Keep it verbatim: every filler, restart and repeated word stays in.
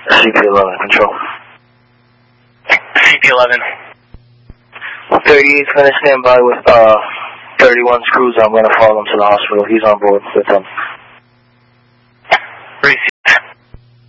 C P eleven, control. C P eleven. thirty-eight's going to stand by with uh, thirty-one's cruiser. I'm going to follow him to the hospital. He's on board with them.